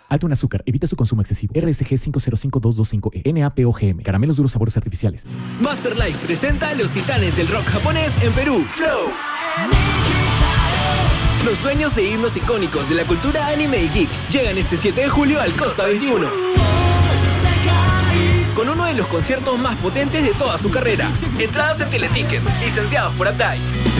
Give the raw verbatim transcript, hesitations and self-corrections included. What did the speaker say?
Alto en azúcar. Evita su consumo excesivo. R S G cinco cero cinco dos dos cinco E. N A P O G M. Caramelos duros sabores artificiales. Master Life presenta a los titanes del rock japonés en Perú. Flow. Los dueños de himnos icónicos de la cultura anime y geek llegan este siete de julio al Costa veintiuno. Con uno de los conciertos más potentes de toda su carrera. Entradas en Teleticket, licenciados por Updike.